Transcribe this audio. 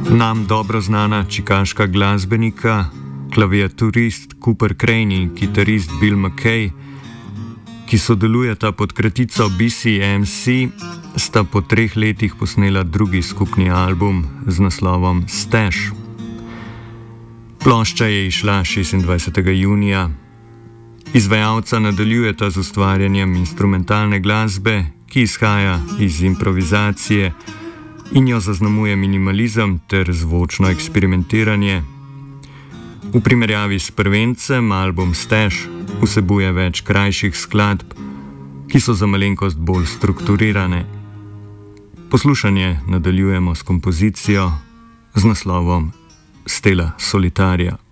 Nam dobro znana čikaška glasbenika, klaviaturist Cooper Crain in kitarist Bill McKay, ki sodelujeta pod kratico BCMC, sta po 3 letih posnela drugi skupni album z naslovom Stash. Plošča je izšla 26. junija. Izvajalca nadaljujeta z ustvarjanjem instrumentalne glasbe, ki izhaja iz improvizacije in jo zaznamuje minimalizem ter zvočno eksperimentiranje. V primerjavi s prvencem album Stash vsebuje več krajših skladb, ki so za malenkost bolj strukturirane. Poslušanje nadaljujemo s kompozicijo z naslovom Stella Solitaria.